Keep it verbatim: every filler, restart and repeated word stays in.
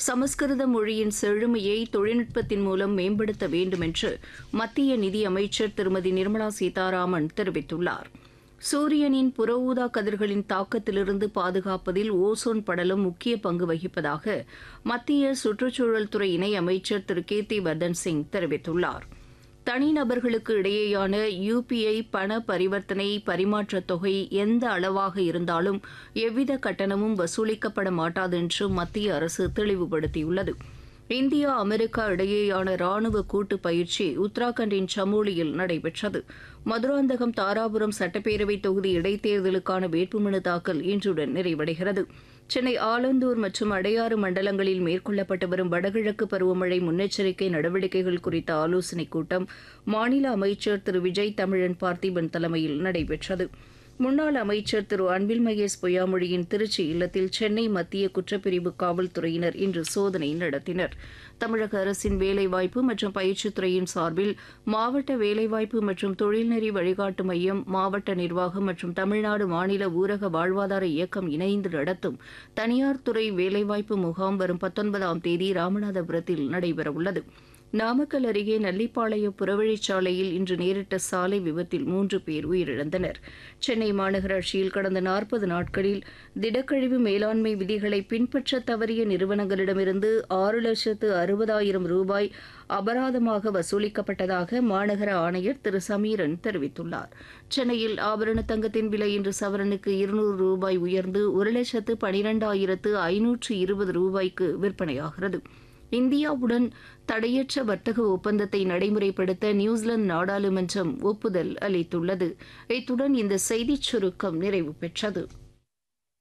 சமஸ்கிருத மொழியின் செழுமையை தொழில்நுட்பத்தின் மூலம் மேம்படுத்த வேண்டும் என்று மத்திய நிதி அமைச்சர் திருமதி நிர்மலா சீதாராமன் தெரிவித்துள்ளார். சூரியனின் புற ஊதா கதிர்களின் தாக்கத்திலிருந்து பாதுகாப்பதில் ஓசோன் படலம் முக்கிய பங்கு வகிப்பதாக மத்திய சுற்றுச்சூழல் துறை இணை அமைச்சர் திரு கீர்த்தி வர்தன் சிங் தெரிவித்துள்ளார். தனிநபர்களுக்கு இடையேயான யுபிஐ பண பரிவர்த்தனை பரிமாற்றத் தொகை எந்த அளவாக இருந்தாலும் எவ்வித கட்டணமும் வசூலிக்கப்பட மாட்டாது என்று மத்திய அரசு தெளிவுபடுத்தியுள்ளது. இந்தியா அமெரிக்கா இடையேயான ராணுவ கூட்டு பயிற்சி உத்தராகண்டின் சமோலியில் நடைபெற்றது. மதுராந்தகம் தாராபுரம் சட்டப்பேரவை தொகுதி இடைத்தேர்தலுக்கான வேட்புமனு தாக்கல் இன்றுடன் நிறைவடைகிறது. சென்னை ஆலந்தூர் மற்றும் அடையாறு மண்டலங்களில் மேற்கொள்ளப்பட்டு வரும் வடகிழக்கு பருவமழை முன்னெச்சரிக்கை நடவடிக்கைகள் குறித்த ஆலோசனைக் கூட்டம் மாநில அமைச்சர் திரு விஜய் தமிழன் பார்த்திபன் தலைமையில் நடைபெற்றது. முன்னாள் அமைச்சர் திரு அன்பில் மகேஷ் பொய்யாமொழியின் திருச்சி இல்லத்தில் சென்னை மத்திய குற்றப்பிரிவு காவல்துறையினர் இன்று சோதனை நடத்தினர். தமிழக அரசின் வேலைவாய்ப்பு மற்றும் பயிற்சித்துறையின் சார்பில் மாவட்ட வேலைவாய்ப்பு மற்றும் தொழில்நெறி வழிகாட்டு மையம், மாவட்ட நிர்வாகம் மற்றும் தமிழ்நாடு மாநில ஊரக வாழ்வாதார இயக்கம் இணைந்து நடத்தும் தனியார் துறை வேலைவாய்ப்பு முகாம் வரும் பத்தொன்பதாம் தேதி ராமநாதபுரத்தில் நடைபெறவுள்ளது. நாமக்கல் அருகே நல்லிப்பாளைய புறவழிச்சாலையில் இன்று நேரிட்ட சாலை விபத்தில் மூன்று பேர் உயிரிழந்தனர். சென்னை மாநகராட்சியில் கடந்த நாற்பது நாட்களில் திடக்கழிவு மேலாண்மை விதிகளை பின்பற்ற தவறிய நிறுவனங்களிடமிருந்து ஆறு லட்சத்து அறுபதாயிரம் ரூபாய் அபராதமாக வசூலிக்கப்பட்டதாக மாநகர ஆணையர் திரு சமீரன் தெரிவித்துள்ளார். சென்னையில் ஆபரண தங்கத்தின் விலை இன்று சவரனுக்கு இருநூறு ரூபாய் உயர்ந்து ஒரு லட்சத்து பனிரெண்டாயிரத்து ஐநூற்று இருபது ரூபாய்க்கு விற்பனையாகிறது. இந்தியாவுடன் தடையற்ற வர்த்தக ஒப்பந்தத்தை நடைமுறைப்படுத்த நியூசிலாந்து நாடாளுமன்றம் ஒப்புதல் அளித்துள்ளது. இத்துடன் இந்த செய்திச் சுருக்கம் நிறைவு பெற்றது.